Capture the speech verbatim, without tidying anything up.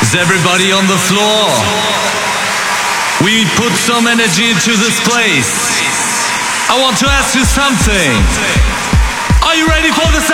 Everybody on the floor. We put some energy into this place. I want to ask you something. Are you ready for the sound?